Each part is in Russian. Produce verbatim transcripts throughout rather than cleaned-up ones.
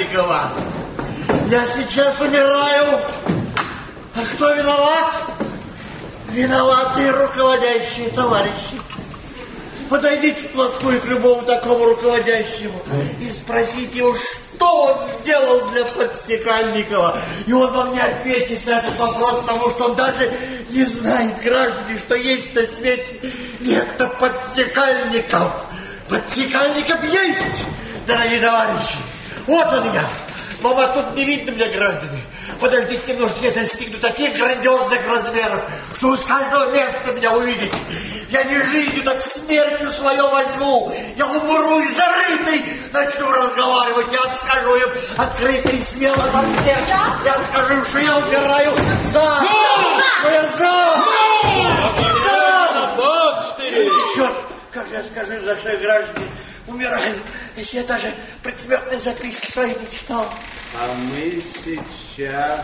Подсекальникова. Я сейчас умираю. А кто виноват? Виноваты руководящие товарищи. Подойдите вплотную к любому такому руководящему и спросите его, что он сделал для Подсекальникова. И он вам не ответит на этот вопрос, потому что он даже не знает, граждане, что есть на свете некто Подсекальников. Подсекальников есть, дорогие товарищи. Вот он я. Мама, тут не видно меня, граждане. Подождите немножко, я достигну таких грандиозных размеров, что вы с каждого места меня увидите. Я не жизнью, так смертью свое возьму. Я умру и зарытой начну разговаривать. Я скажу им открыто и смело во всех. Я скажу им, что я умираю за. Что я за. Черт, как же я скажу им, за что я, граждане, умираю, если я даже предсмертной записки своей не читал. А мы сейчас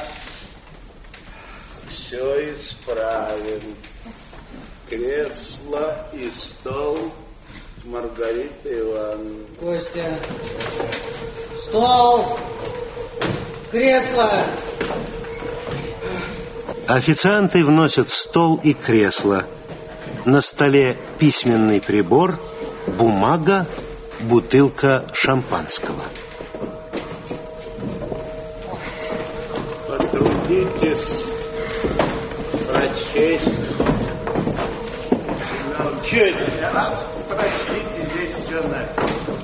все исправим. Кресло и стол, Маргарита Ивановна. Костя, стол, кресло. Официанты вносят стол и кресло. На столе письменный прибор, бумага, бутылка шампанского. Потрудитесь прочесть. Что это? Прочтите, здесь все написано.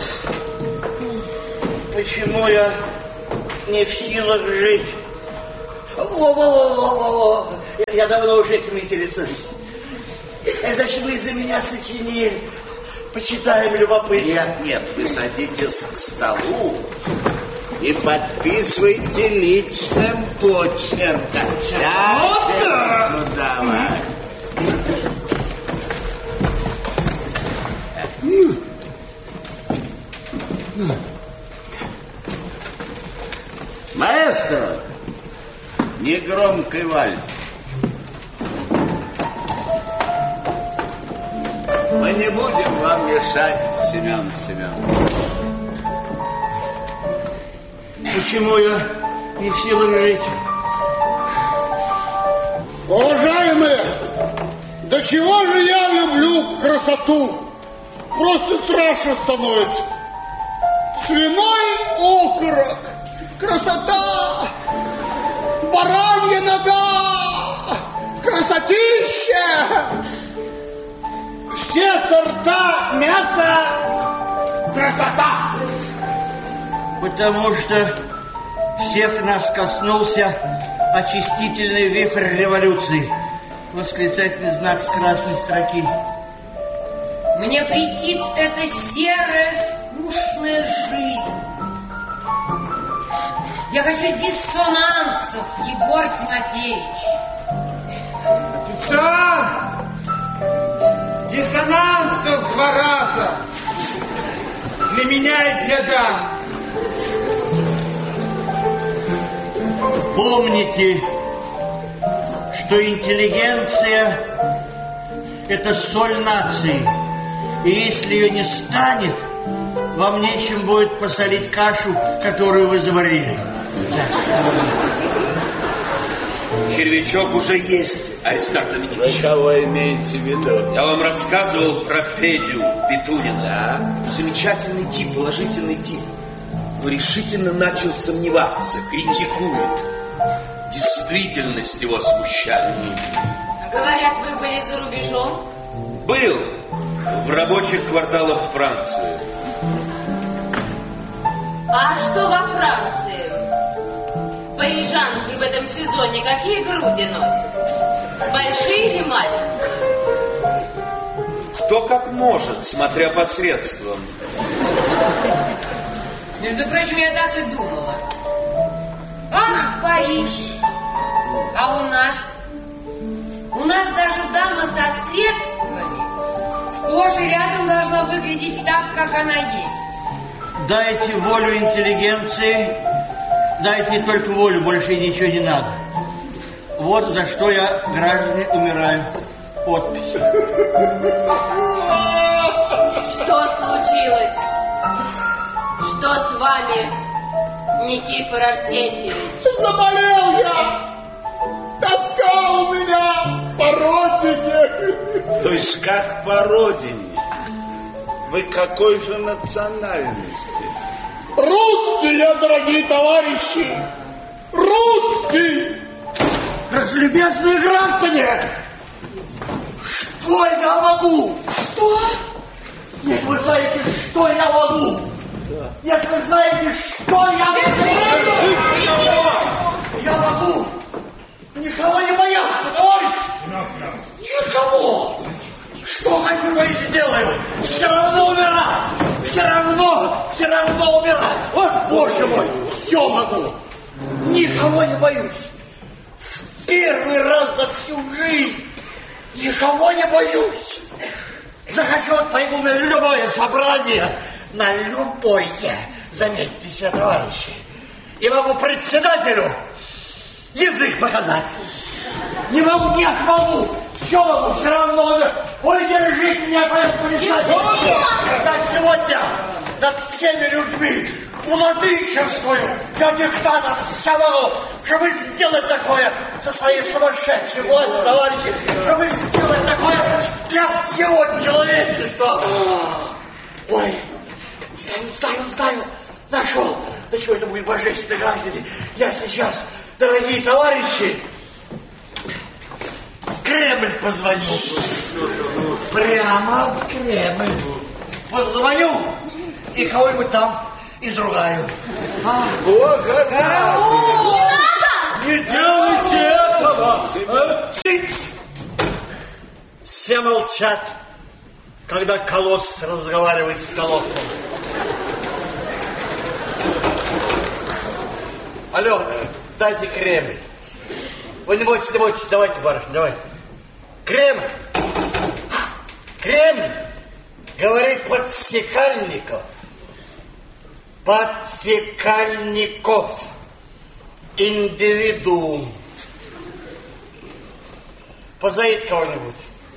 Почему я не в силах жить? Во-во-во-во-во-во. Я давно уже этим интересуюсь. Значит, вы за меня сочинили. Почитаем любопытно. Нет, нет, вы садитесь к столу и подписывайте личным почерком. Вот так. Ну, давай. Маэстро, негромкий вальс. Мы не будем вам мешать, Семен Семенович. Почему я не в силах жить? Уважаемые, до чего же я люблю красоту? Просто страшно становится. Свиной окорок, красота, баранья нога, красотища. Все сорта мяса, красота. Потому что всех нас коснулся очистительный вихрь революции. Восклицательный знак с красной строки. Мне претит эта серая, скучная жизнь. Я хочу диссонансов, Егор Тимофеевич. Официант! Диссонансов два раза. Для меня и для дам. Помните, что интеллигенция – это соль нации. И если ее не станет, вам нечем будет посолить кашу, которую вы заварили. Червячок уже есть, Аристарх Доминикович. Вы кого имеете в виду? Я вам рассказывал про Федю Петунина. Да? Замечательный тип, положительный тип. Но решительно начал сомневаться, критикует. Действительность его смущает. Говорят, вы были за рубежом? Был в рабочих кварталах Франции. А что во Франции? Парижанки в этом сезоне какие груди носят? Большие или маленькие? Кто как может, смотря по средствам. Между прочим, я так и думала. Ах, Париж! А у нас? У нас даже дама со средствами сплошь и рядом должна выглядеть так, как она есть. Дайте волю интеллигенции, дайте только волю, больше ничего не надо. Вот за что я, граждане, умираю. Подпись. Что случилось? Что с вами? Никифор Арсентьевич. Заболел я! Тоска у меня по родине! То есть как по родине? Вы какой же национальности? Русский я, дорогие товарищи! Русский! Разлюбезные граждане! Что я могу? Что? Нет, вы знаете, что я могу? Нет, вы знаете, что я могу? Я могу никого не бояться, товарищ! Никого! Что хочу, то и сделаю! Все равно умирать! Все равно, все равно умирать! Вот, Боже мой, все могу! Никого не боюсь! В первый раз за всю жизнь никого не боюсь! Захочу, вот пойду на любое собрание, на любое, заметьте себе, товарищи, и могу председателю язык показать. Не могу, нет, могу, все могу, все равно. Ой, держите меня, председатель. Я сегодня над всеми людьми владычествую, я диктатор, все могу, чтобы сделать такое со своей сумасшедшей властью, товарищи, чтобы сделать такое для всего человечества. Ой, знаю, знаю, знаю, нашел. Да чего это будет, божественные граждане? Я сейчас, дорогие товарищи, в Кремль позвоню. Прямо в Кремль. Позвоню и кого-нибудь там изругаю. А? Благодарю. Не делайте этого! Цыц! Все молчат, когда колосс разговаривает с колоссом. Алло, дайте Кремль. Вы не бойтесь, не бойтесь, давайте, барышня, давайте. Кремль! Кремль! Говорит подсекальников. Подсекальников. Индивидуум. Позовите кого-нибудь.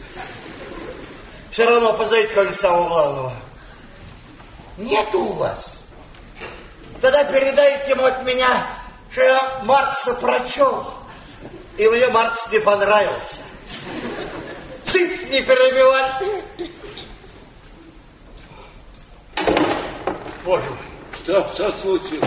Все равно позовите кого-нибудь самого главного. Нету у вас. Тогда передайте ему от меня, что я Маркса прочел. И мне Маркс не понравился. Циф не перебивать. Боже мой. Что, что случилось?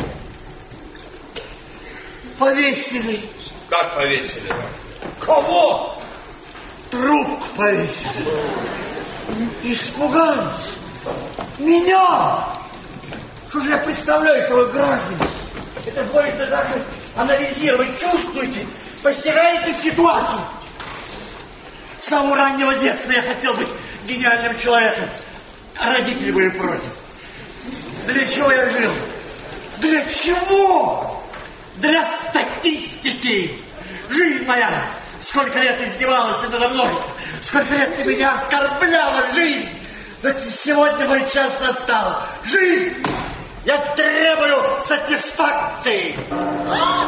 Повесили. Как повесили? Кого? Трубку повесили. Испугались. Меня. Что же я представляю собой, граждане? Это можно даже анализировать. Чувствуете? Постигаете ситуацию. С самого раннего детства я хотел быть гениальным человеком. А родители были против. Для чего я жил? Для чего? Для статистики. Жизнь моя. Сколько лет издевалась надо мной. Сколько лет ты меня оскорбляла, жизнь. Но сегодня мой час настал. Жизнь. Я требую сатисфакции.